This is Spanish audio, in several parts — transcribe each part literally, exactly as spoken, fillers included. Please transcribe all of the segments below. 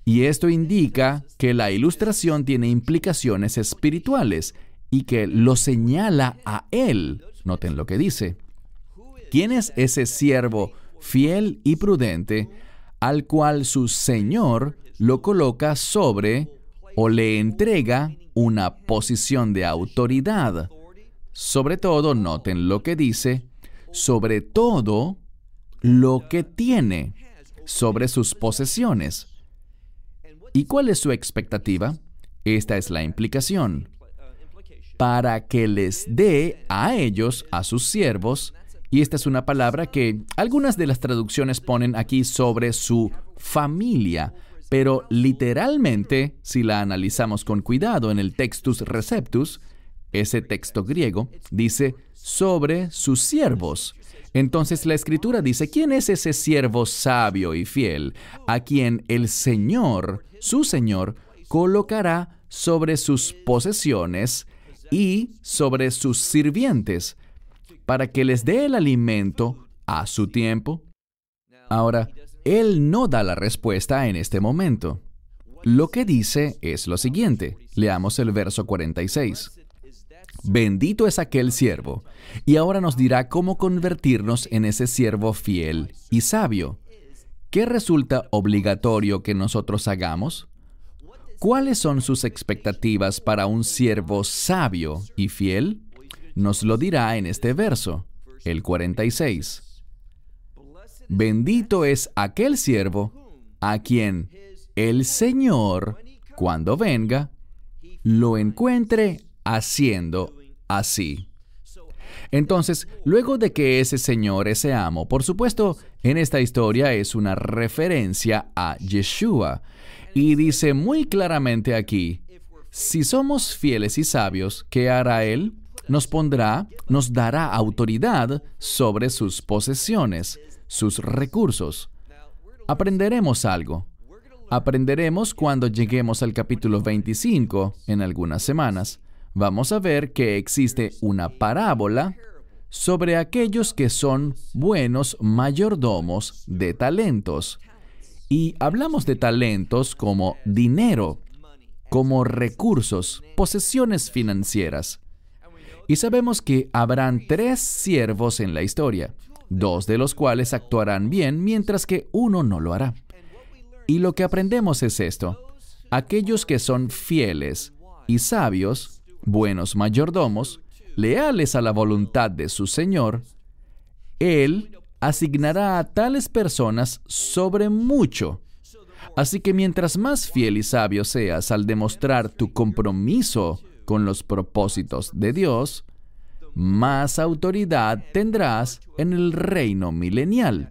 Y esto indica que la ilustración tiene implicaciones espirituales y que lo señala a él. Noten lo que dice. ¿Quién es ese siervo fiel y prudente al cual su señor lo coloca sobre o le entrega una posición de autoridad? Sobre todo, noten lo que dice, sobre todo lo que tiene, sobre sus posesiones. ¿Y cuál es su expectativa? Esta es la implicación. Para que les dé a ellos, a sus siervos, y esta es una palabra que algunas de las traducciones ponen aquí sobre su familia, pero literalmente, si la analizamos con cuidado en el Textus Receptus, ese texto griego dice sobre sus siervos. Entonces la Escritura dice, ¿quién es ese siervo sabio y fiel a quien el Señor, su Señor, colocará sobre sus posesiones y sobre sus sirvientes, para que les dé el alimento a su tiempo? Ahora, Él no da la respuesta en este momento. Lo que dice es lo siguiente. Leamos el verso cuarenta y seis. Bendito es aquel siervo, y ahora nos dirá cómo convertirnos en ese siervo fiel y sabio. ¿Qué resulta obligatorio que nosotros hagamos? ¿Cuáles son sus expectativas para un siervo sabio y fiel? Nos lo dirá en este verso, el cuarenta y seis. Bendito es aquel siervo a quien el Señor, cuando venga, lo encuentre haciendo así. Entonces, luego de que ese Señor, ese amo, por supuesto, en esta historia es una referencia a Yeshua, y dice muy claramente aquí, si somos fieles y sabios, ¿qué hará Él? Nos pondrá, nos dará autoridad sobre sus posesiones, sus recursos. Aprenderemos algo. Aprenderemos cuando lleguemos al capítulo veinticinco, en algunas semanas. Vamos a ver que existe una parábola sobre aquellos que son buenos mayordomos de talentos. Y hablamos de talentos como dinero, como recursos, posesiones financieras. Y sabemos que habrán tres siervos en la historia, dos de los cuales actuarán bien, mientras que uno no lo hará. Y lo que aprendemos es esto. Aquellos que son fieles y sabios, buenos mayordomos, leales a la voluntad de su Señor, Él asignará a tales personas sobre mucho. Así que mientras más fiel y sabio seas al demostrar tu compromiso con los propósitos de Dios, más autoridad tendrás en el reino milenial.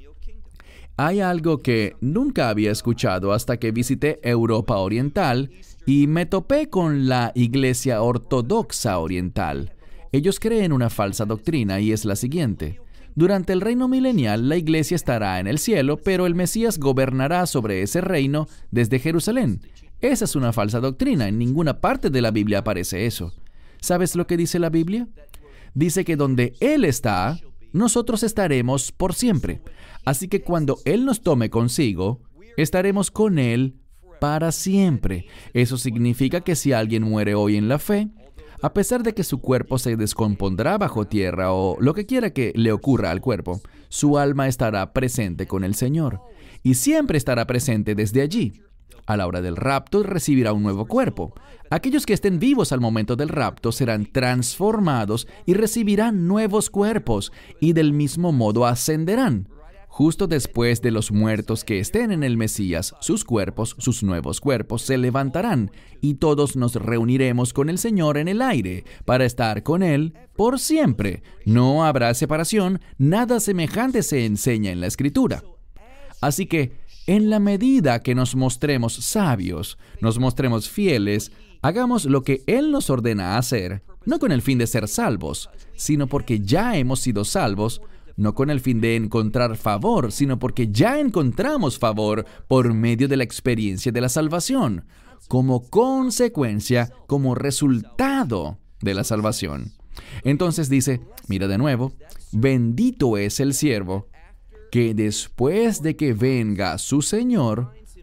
Hay algo que nunca había escuchado hasta que visité Europa Oriental y me topé con la Iglesia Ortodoxa Oriental. Ellos creen una falsa doctrina y es la siguiente. Durante el reino milenial, la Iglesia estará en el cielo, pero el Mesías gobernará sobre ese reino desde Jerusalén. Esa es una falsa doctrina. En ninguna parte de la Biblia aparece eso. ¿Sabes lo que dice la Biblia? Dice que donde Él está, nosotros estaremos por siempre. Así que cuando Él nos tome consigo, estaremos con Él para siempre. Eso significa que si alguien muere hoy en la fe, a pesar de que su cuerpo se descompondrá bajo tierra o lo que quiera que le ocurra al cuerpo, su alma estará presente con el Señor. Y siempre estará presente desde allí. A la hora del rapto recibirá un nuevo cuerpo. Aquellos que estén vivos al momento del rapto serán transformados y recibirán nuevos cuerpos, y del mismo modo ascenderán. Justo después de los muertos que estén en el Mesías, sus cuerpos, sus nuevos cuerpos, se levantarán, y todos nos reuniremos con el Señor en el aire, para estar con Él por siempre. No habrá separación, nada semejante se enseña en la Escritura. Así que, en la medida que nos mostremos sabios, nos mostremos fieles, hagamos lo que Él nos ordena hacer, no con el fin de ser salvos, sino porque ya hemos sido salvos, no con el fin de encontrar favor, sino porque ya encontramos favor por medio de la experiencia de la salvación, como consecuencia, como resultado de la salvación. Entonces dice, mira de nuevo, bendito es el siervo que después de que venga su Señor,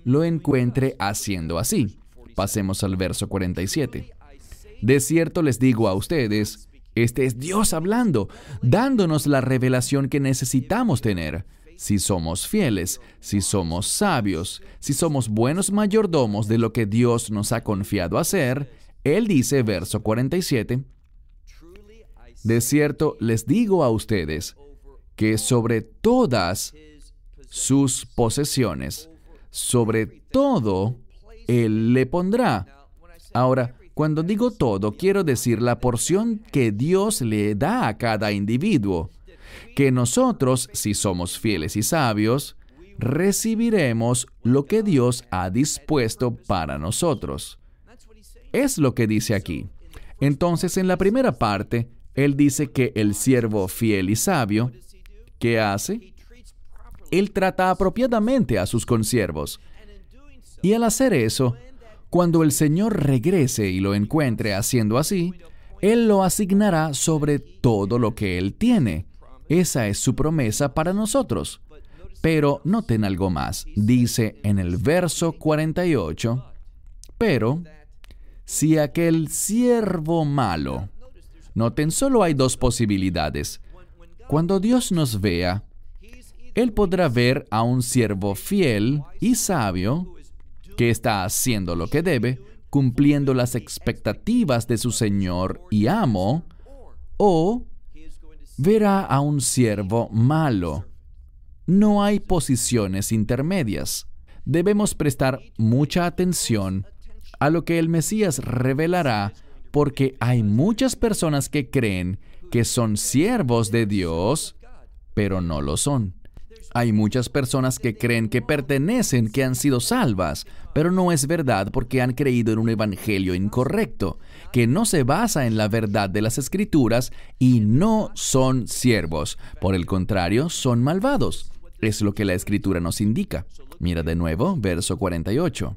lo encuentre haciendo así. Pasemos al verso cuarenta y siete. De cierto les digo a ustedes, este es Dios hablando, dándonos la revelación que necesitamos tener. Si somos fieles, si somos sabios, si somos buenos mayordomos de lo que Dios nos ha confiado hacer, Él dice, verso cuarenta y siete, de cierto les digo a ustedes que sobre todas sus posesiones, sobre todo, Él le pondrá. Ahora, cuando digo todo, quiero decir la porción que Dios le da a cada individuo, que nosotros, si somos fieles y sabios, recibiremos lo que Dios ha dispuesto para nosotros. Es lo que dice aquí. Entonces, en la primera parte, Él dice que el siervo fiel y sabio, ¿qué hace? Él trata apropiadamente a sus consiervos. Y al hacer eso, cuando el Señor regrese y lo encuentre haciendo así, Él lo asignará sobre todo lo que Él tiene. Esa es su promesa para nosotros. Pero noten algo más. Dice en el verso cuarenta y ocho, pero si aquel siervo malo... Noten, solo hay dos posibilidades. Cuando Dios nos vea, Él podrá ver a un siervo fiel y sabio que está haciendo lo que debe, cumpliendo las expectativas de su Señor y amo, o verá a un siervo malo. No hay posiciones intermedias. Debemos prestar mucha atención a lo que el Mesías revelará, porque hay muchas personas que creen que son siervos de Dios, pero no lo son. Hay muchas personas que creen que pertenecen, que han sido salvas, pero no es verdad porque han creído en un evangelio incorrecto, que no se basa en la verdad de las Escrituras y no son siervos. Por el contrario, son malvados. Es lo que la Escritura nos indica. Mira de nuevo, verso cuarenta y ocho.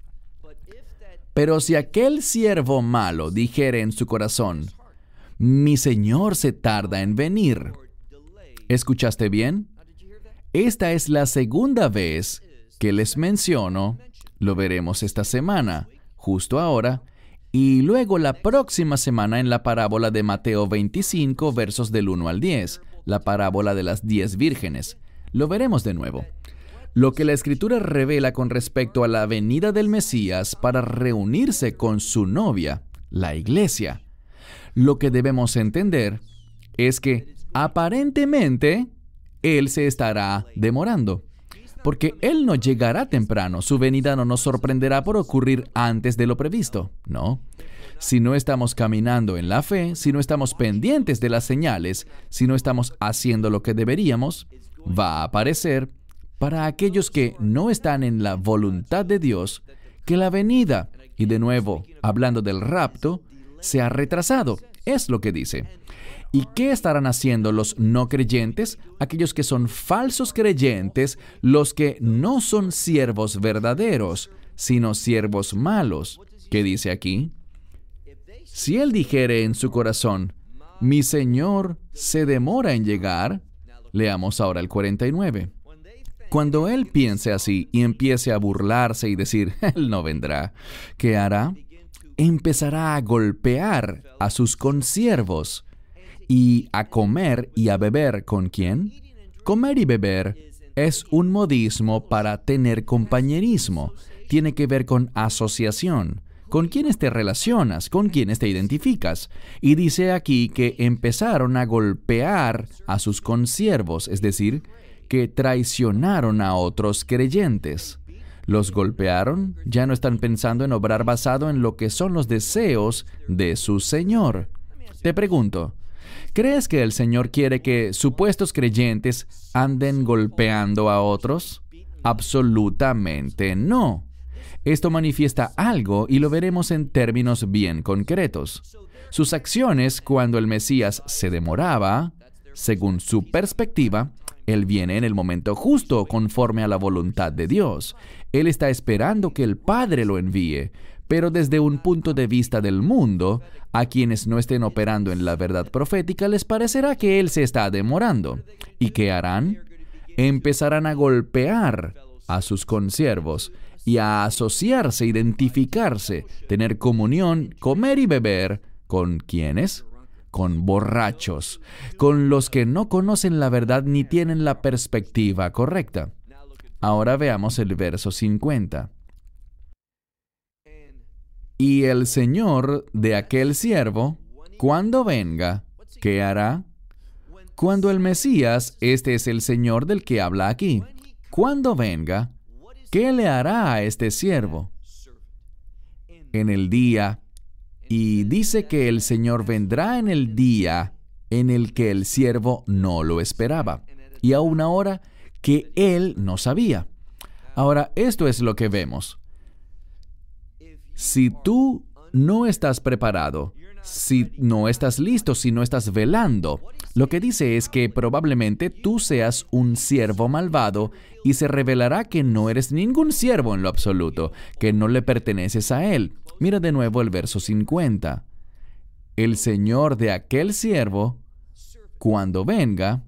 Pero si aquel siervo malo dijere en su corazón, mi Señor se tarda en venir. ¿Escuchaste bien? Esta es la segunda vez que les menciono, lo veremos esta semana, justo ahora, y luego la próxima semana en la parábola de Mateo veinticinco, versos del uno al diez, la parábola de las diez vírgenes. Lo veremos de nuevo. Lo que la Escritura revela con respecto a la venida del Mesías para reunirse con su novia, la iglesia. Lo que debemos entender es que aparentemente Él se estará demorando, porque Él no llegará temprano. Su venida no nos sorprenderá por ocurrir antes de lo previsto, ¿no? Si no estamos caminando en la fe, si no estamos pendientes de las señales, si no estamos haciendo lo que deberíamos, va a aparecer para aquellos que no están en la voluntad de Dios, que la venida, y de nuevo, hablando del rapto, se ha retrasado. Es lo que dice. ¿Y qué estarán haciendo los no creyentes? Aquellos que son falsos creyentes, los que no son siervos verdaderos, sino siervos malos. ¿Qué dice aquí? Si él dijere en su corazón, mi Señor se demora en llegar, leamos ahora el cuarenta y nueve. Cuando él piense así y empiece a burlarse y decir, él no vendrá, ¿qué hará? Empezará a golpear a sus consiervos y a comer y a beber. ¿Con quién? Comer y beber es un modismo para tener compañerismo. Tiene que ver con asociación. ¿Con quiénes te relacionas? ¿Con quiénes te identificas? Y dice aquí que empezaron a golpear a sus consiervos, es decir, que traicionaron a otros creyentes. Los golpearon, ya no están pensando en obrar basado en lo que son los deseos de su Señor. Te pregunto, ¿crees que el Señor quiere que supuestos creyentes anden golpeando a otros? Absolutamente no. Esto manifiesta algo y lo veremos en términos bien concretos. Sus acciones cuando el Mesías se demoraba, según su perspectiva, Él viene en el momento justo, conforme a la voluntad de Dios. Él está esperando que el Padre lo envíe, pero desde un punto de vista del mundo, a quienes no estén operando en la verdad profética, les parecerá que Él se está demorando. ¿Y qué harán? Empezarán a golpear a sus consiervos. y a asociarse, identificarse, tener comunión, comer y beber, ¿con quiénes? Con borrachos, con los que no conocen la verdad ni tienen la perspectiva correcta. Ahora veamos el verso cincuenta. Y el señor de aquel siervo, cuando venga, ¿qué hará? Cuando el Mesías, este es el Señor del que habla aquí, cuando venga, ¿qué le hará a este siervo? En el día, y dice que el Señor vendrá en el día en el que el siervo no lo esperaba, y a una hora que él no sabía. Ahora, esto es lo que vemos. Si tú no estás preparado, si no estás listo, si no estás velando, lo que dice es que probablemente tú seas un siervo malvado y se revelará que no eres ningún siervo en lo absoluto, que no le perteneces a él. Mira de nuevo el verso cincuenta. El señor de aquel siervo, cuando venga,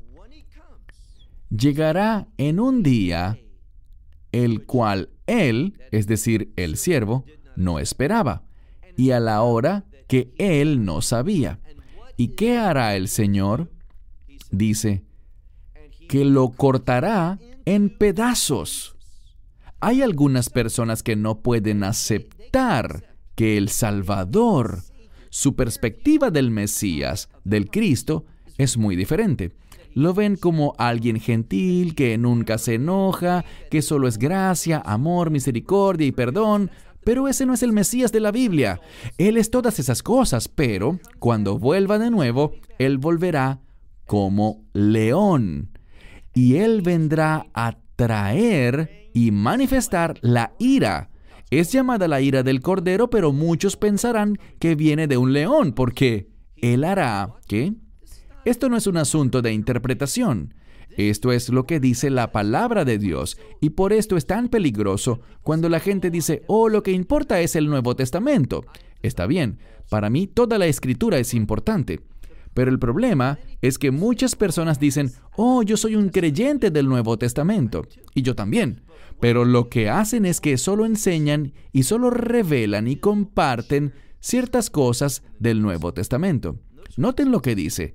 llegará en un día el cual él, es decir, el siervo, no esperaba, y a la hora que él no sabía. ¿Y qué hará el Señor? Dice, que lo cortará en pedazos. Hay algunas personas que no pueden aceptar que el Salvador, su perspectiva del Mesías, del Cristo, es muy diferente. Lo ven como alguien gentil, que nunca se enoja, que solo es gracia, amor, misericordia y perdón. Pero ese no es el Mesías de la Biblia. Él es todas esas cosas, pero cuando vuelva de nuevo, Él volverá como león. Y Él vendrá a traer y manifestar la ira. Es llamada la ira del Cordero, pero muchos pensarán que viene de un león, porque Él hará, ¿qué? Esto no es un asunto de interpretación. Esto es lo que dice la palabra de Dios, y por esto es tan peligroso cuando la gente dice, oh, lo que importa es el Nuevo Testamento. Está bien, para mí toda la Escritura es importante, pero el problema es que muchas personas dicen, oh, yo soy un creyente del Nuevo Testamento, y yo también, pero lo que hacen es que solo enseñan y solo revelan y comparten ciertas cosas del Nuevo Testamento. Noten lo que dice.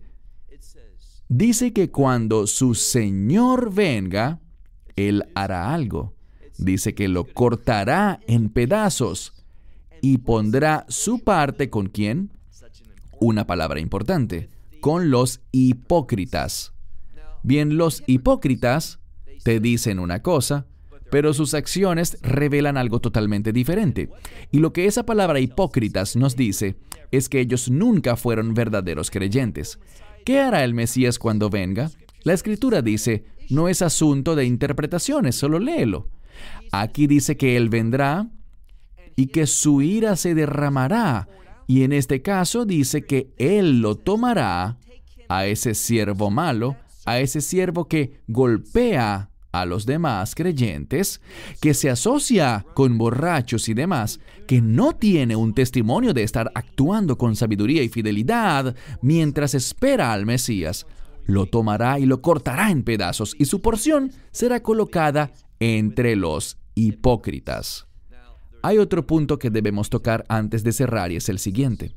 Dice que cuando su Señor venga, Él hará algo. Dice que lo cortará en pedazos y pondrá su parte ¿con quién? Una palabra importante, con los hipócritas. Bien, los hipócritas te dicen una cosa, pero sus acciones revelan algo totalmente diferente. Y lo que esa palabra hipócritas nos dice es que ellos nunca fueron verdaderos creyentes. ¿Qué hará el Mesías cuando venga? La Escritura dice, no es asunto de interpretaciones, solo léelo. Aquí dice que Él vendrá y que su ira se derramará. Y en este caso dice que Él lo tomará a ese siervo malo, a ese siervo que golpea a los demás creyentes, que se asocia con borrachos y demás, que no tiene un testimonio de estar actuando con sabiduría y fidelidad mientras espera al Mesías. Lo tomará y lo cortará en pedazos, y su porción será colocada entre los hipócritas. Hay otro punto que debemos tocar antes de cerrar, y es el siguiente.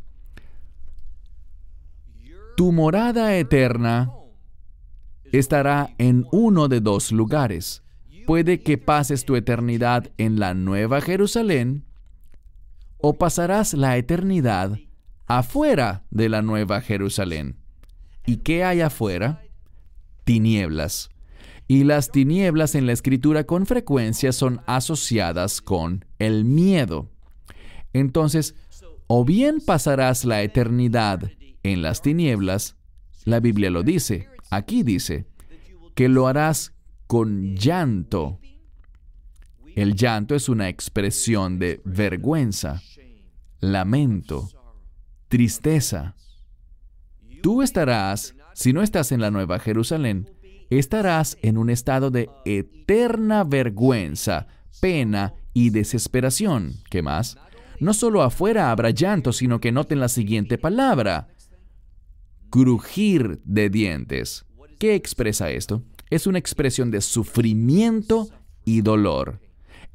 Tu morada eterna estará en uno de dos lugares. Puede que pases tu eternidad en la Nueva Jerusalén o pasarás la eternidad afuera de la Nueva Jerusalén. ¿Y qué hay afuera? Tinieblas. Y las tinieblas en la Escritura con frecuencia son asociadas con el miedo. Entonces, o bien pasarás la eternidad en las tinieblas, la Biblia lo dice, aquí dice, que lo harás con llanto. El llanto es una expresión de vergüenza, lamento, tristeza. Tú estarás, si no estás en la Nueva Jerusalén, estarás en un estado de eterna vergüenza, pena y desesperación. ¿Qué más? No solo afuera habrá llanto, sino que noten la siguiente palabra: crujir de dientes. ¿Qué expresa esto? Es una expresión de sufrimiento y dolor.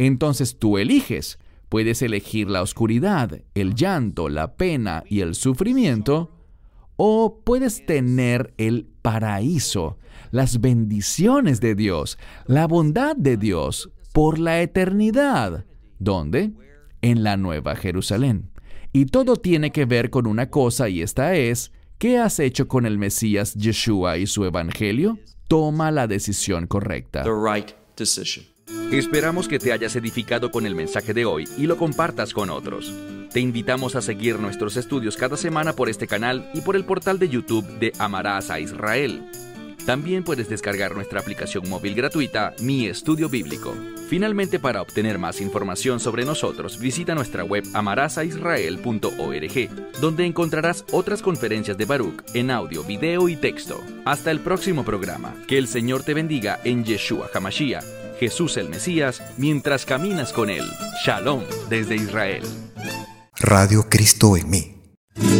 Entonces tú eliges. Puedes elegir la oscuridad, el llanto, la pena y el sufrimiento, o puedes tener el paraíso, las bendiciones de Dios, la bondad de Dios por la eternidad. ¿Dónde? En la Nueva Jerusalén. Y todo tiene que ver con una cosa, y esta es: ¿qué has hecho con el Mesías Yeshua y su evangelio? Toma la decisión correcta. The right decision. Esperamos que te hayas edificado con el mensaje de hoy y lo compartas con otros. Te invitamos a seguir nuestros estudios cada semana por este canal y por el portal de YouTube de Amarás a Israel. También puedes descargar nuestra aplicación móvil gratuita, Mi Estudio Bíblico. Finalmente, para obtener más información sobre nosotros, visita nuestra web amarás a israel punto org, donde encontrarás otras conferencias de Baruch en audio, video y texto. Hasta el próximo programa. Que el Señor te bendiga en Yeshua HaMashiach, Jesús el Mesías, mientras caminas con Él. Shalom desde Israel. Radio Cristo en mí.